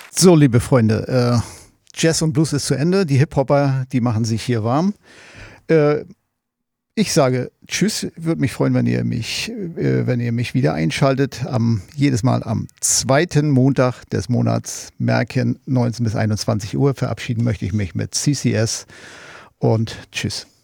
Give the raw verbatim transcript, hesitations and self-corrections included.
So, liebe Freunde, äh, Jazz und Blues ist zu Ende. Die Hip-Hopper, die machen sich hier warm. Äh, ich sage Tschüss. Würde mich freuen, wenn ihr mich, äh, wenn ihr mich wieder einschaltet. Am, jedes Mal am zweiten Montag des Monats, Märchen, neunzehn bis einundzwanzig Uhr. Verabschieden möchte ich mich mit C C S und Tschüss.